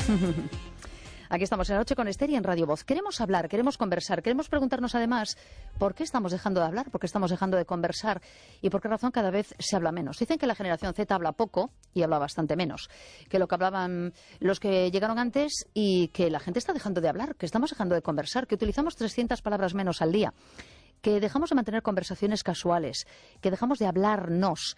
Aquí estamos en la noche con Esther y en Radio Voz. Queremos hablar, queremos conversar, queremos preguntarnos además por qué estamos dejando de hablar, por qué estamos dejando de conversar y por qué razón cada vez se habla menos. Dicen que la generación Z habla poco y habla bastante menos, que lo que hablaban los que llegaron antes y que la gente está dejando de hablar, que estamos dejando de conversar, que utilizamos 300 palabras menos al día, que dejamos de mantener conversaciones casuales, que dejamos de hablarnos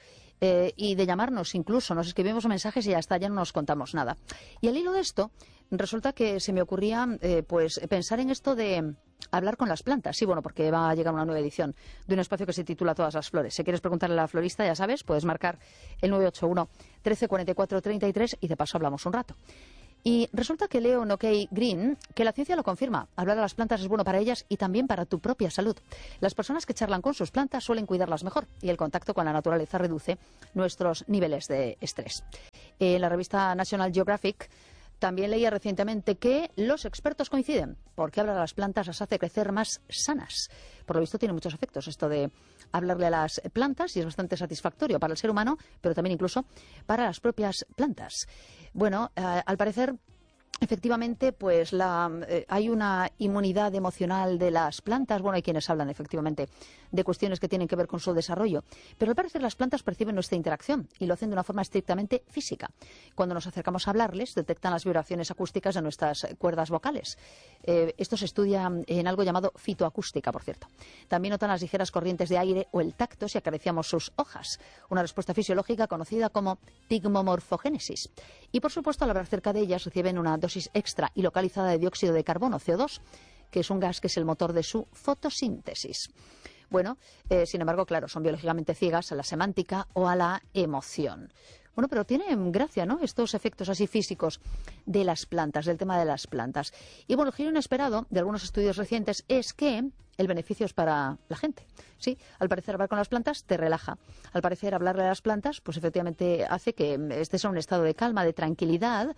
y de llamarnos incluso, nos escribimos mensajes y ya está, ya no nos contamos nada. Y al hilo de esto, resulta que se me ocurría pues pensar en esto de hablar con las plantas. Sí, bueno, porque va a llegar una nueva edición de un espacio que se titula Todas las flores. Si quieres preguntarle a la florista, ya sabes, puedes marcar el 981 13 44 33 y de paso hablamos un rato. Y resulta que leo en OK Green que la ciencia lo confirma. Hablar a las plantas es bueno para ellas y también para tu propia salud. Las personas que charlan con sus plantas suelen cuidarlas mejor y el contacto con la naturaleza reduce nuestros niveles de estrés. En la revista National Geographic también leía recientemente que los expertos coinciden porque hablar a las plantas las hace crecer más sanas. Por lo visto tiene muchos efectos esto de hablarle a las plantas y es bastante satisfactorio para el ser humano, pero también incluso para las propias plantas. Bueno, al parecer, efectivamente, pues hay una inmunidad emocional de las plantas. Bueno, hay quienes hablan efectivamente de cuestiones que tienen que ver con su desarrollo. Pero al parecer las plantas perciben nuestra interacción y lo hacen de una forma estrictamente física. Cuando nos acercamos a hablarles, detectan las vibraciones acústicas de nuestras cuerdas vocales. Esto se estudia en algo llamado fitoacústica, por cierto. También notan las ligeras corrientes de aire o el tacto si acariciamos sus hojas. Una respuesta fisiológica conocida como tigmomorfogénesis. Y por supuesto, al hablar cerca de ellas, reciben una dosis extra y localizada de dióxido de carbono, CO2, que es un gas que es el motor de su fotosíntesis. Bueno, sin embargo, claro, son biológicamente ciegas a la semántica o a la emoción. Bueno, pero tienen gracia, ¿no?, estos efectos así físicos de las plantas, del tema de las plantas. Y bueno, el giro inesperado de algunos estudios recientes es que el beneficio es para la gente. Sí, al parecer hablar con las plantas te relaja. Al parecer hablarle a las plantas, pues efectivamente hace que estés en un estado de calma, de tranquilidad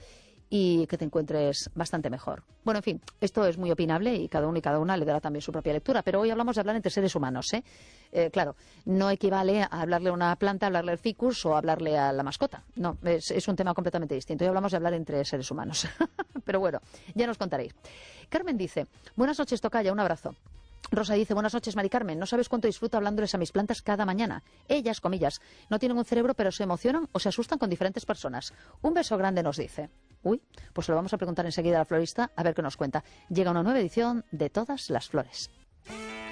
y que te encuentres bastante mejor. Bueno, en fin, esto es muy opinable y cada uno y cada una le dará también su propia lectura, pero hoy hablamos de hablar entre seres humanos, claro, no equivale a hablarle a una planta, hablarle al ficus o hablarle a la mascota. No, es un tema completamente distinto. Hoy hablamos de hablar entre seres humanos. Pero bueno, ya nos contaréis. Carmen dice, buenas noches, tocaya, un abrazo. Rosa dice, buenas noches, Mari Carmen, no sabes cuánto disfruto hablándoles a mis plantas cada mañana. Ellas, comillas, no tienen un cerebro, pero se emocionan o se asustan con diferentes personas. Un beso grande, nos dice. Uy, pues se lo vamos a preguntar enseguida a la florista, a ver qué nos cuenta. Llega una nueva edición de Todas las flores.